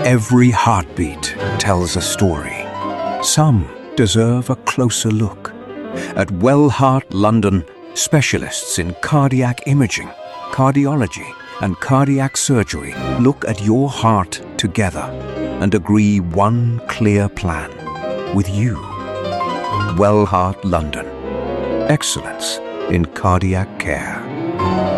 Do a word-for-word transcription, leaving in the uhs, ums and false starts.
Every heartbeat tells a story. Some deserve a closer look. At Wellheart London, specialists in cardiac imaging, cardiology, and cardiac surgery look at your heart together and agree one clear plan with you. Wellheart London. Excellence in cardiac care.